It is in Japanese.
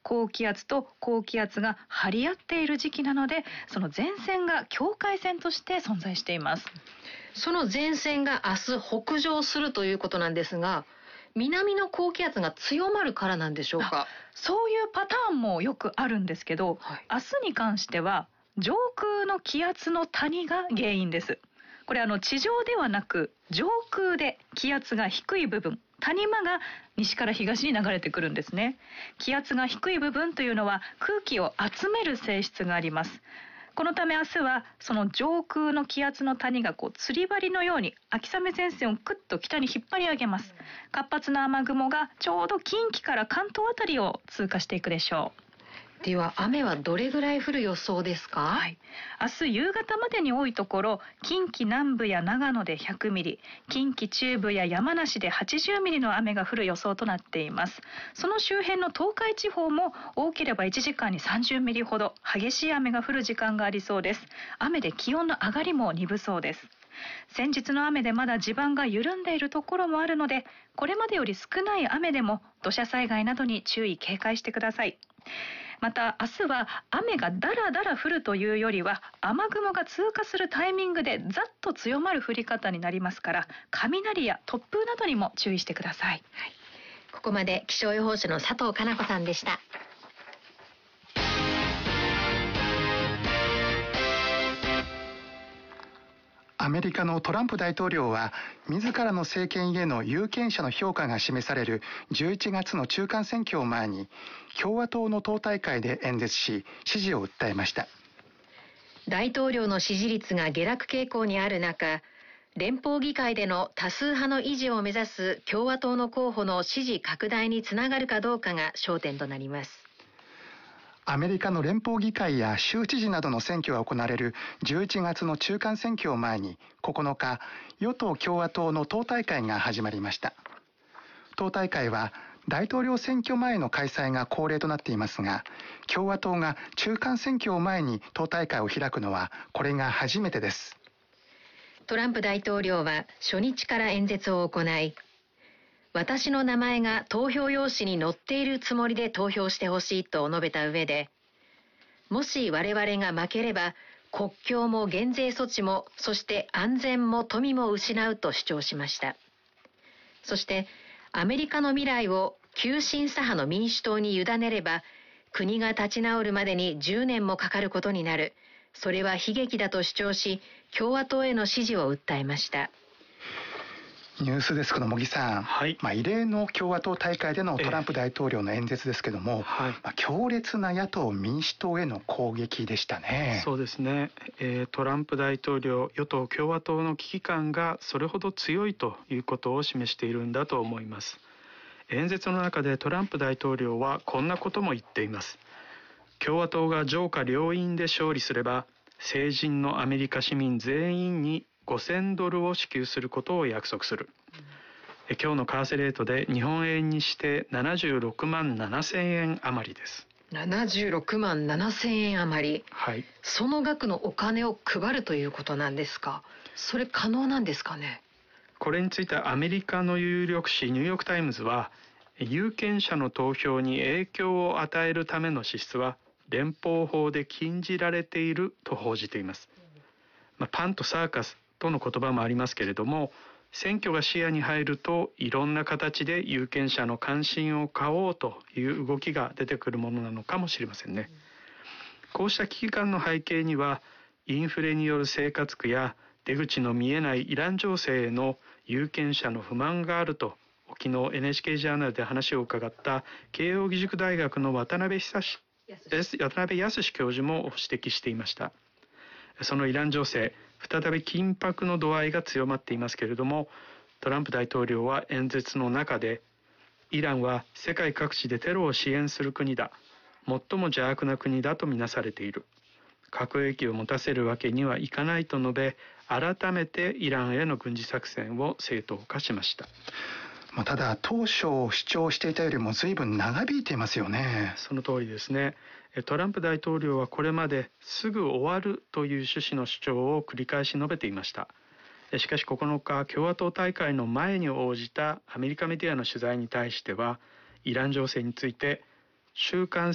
高気圧と高気圧が張り合っている時期なので、その前線が境界線として存在しています。 その前線が明日北上するということなんですが、南の高気圧が強まるからなんでしょうか。 そういうパターンもよくあるんですけど、明日に関しては上空の気圧の谷が原因です。これ地上ではなく上空で気圧が低い部分、谷間が西から東に流れてくるんですね。気圧が低い部分というのは空気を集める性質があります。このため明日はその上空の気圧の谷が釣り針のように秋雨前線をクッと北に引っ張り上げます。活発な雨雲がちょうど近畿から関東あたりを通過していくでしょう。 では雨はどれぐらい降る予想ですか？ 明日夕方までに多いところ、近畿南部や長野で100ミリ、近畿中部や山梨で80ミリの雨が降る予想となっています。その周辺の東海地方も多ければ1時間に30ミリほど激しい雨が降る時間がありそうです。雨で気温の上がりも鈍そうです。先日の雨でまだ地盤が緩んでいるところもあるので、これまでより少ない雨でも土砂災害などに注意警戒してください。また明日は雨がだらだら降るというよりは、雨雲が通過するタイミングでざっと強まる降り方になりますから、雷や突風などにも注意してください。 ここまで気象予報士の佐藤かな子さんでした。 アメリカのトランプ大統領は自らの政権への有権者の評価が示される11月の中間選挙を前に共和党の党大会で演説し、支持を訴えました。 大統領の支持率が下落傾向にある中、連邦議会での多数派の維持を目指す共和党の候補の支持拡大につながるかどうかが焦点となります。 アメリカの連邦議会や州知事などの選挙が行われる11月の中間選挙を前に9日、与党共和党の党大会が始まりました。党大会は大統領選挙前の開催が恒例となっていますが、共和党が中間選挙を前に党大会を開くのはこれが初めてです。 トランプ大統領は初日から演説を行い、私の名前が投票用紙に載っているつもりで投票してほしいと述べた上で、もし我々が負ければ国境も減税措置も、そして安全も富も失うと主張しました。そしてアメリカの未来を急進左派の民主党に委ねれば国が立ち直るまでに10年もかかることになる。それは悲劇だと主張し、共和党への支持を訴えました。 ニュースデスクの茂木さん、異例の共和党大会でのトランプ大統領の演説ですけども、強烈な野党民主党への攻撃でしたね。 そうですね、トランプ大統領、与党共和党の危機感がそれほど強いということを示しているんだと思います。演説の中でトランプ大統領はこんなことも言っています。共和党が上下両院で勝利すれば、成人のアメリカ市民全員に$5000を支給することを約束する。今日の為替レートで日本円にして76万7000円余りです。 76万7000円余り、その額のお金を配るということなんですか。それ可能なんですかね。 これについてアメリカの有力紙ニューヨークタイムズは、有権者の投票に影響を与えるための支出は連邦法で禁じられていると報じています。パンとサーカスとの言葉もありますけれども、選挙が視野に入るといろんな形で有権者の関心を買おうという動きが出てくるものなのかもしれませんね。こうした危機感の背景には、インフレによる生活苦や出口の見えないイラン情勢への有権者の不満があると、昨日 NHK ジャーナルで話を伺った慶應義塾大学の渡辺康教授も指摘していました。そのイラン情勢、再び緊迫の度合いが強まっていますけれども、トランプ大統領は演説の中で、イランは世界各地でテロを支援する国だ、最も邪悪な国だとみなされている、核兵器を持たせるわけにはいかないと述べ、改めてイランへの軍事作戦を正当化しました。 ただ当初主張していたよりも随分長引いていますよね。 その通りですね。トランプ大統領はこれまですぐ終わるという趣旨の主張を繰り返し述べていました。しかし9日、共和党大会の前に応じたアメリカメディアの取材に対しては、イラン情勢について週刊